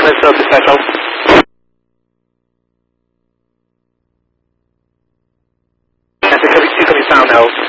myself, dispatch out. That's a 32 coming sound now.